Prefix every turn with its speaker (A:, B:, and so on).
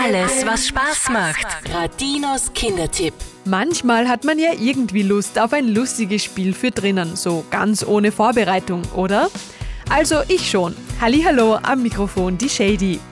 A: Alles, was Spaß macht. Radinos Kindertipp.
B: Manchmal hat man ja irgendwie Lust auf ein lustiges Spiel für drinnen, so ganz ohne Vorbereitung, oder? Also ich schon. Hallihallo, am Mikrofon die Shady.